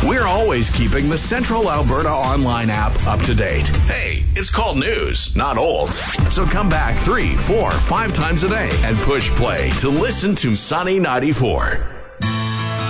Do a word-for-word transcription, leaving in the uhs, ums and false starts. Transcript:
We're always keeping the Central Alberta Online app up to date. Hey, it's called news, not old. So come back three, four, five times a day and push play to listen to Sunny ninety-four.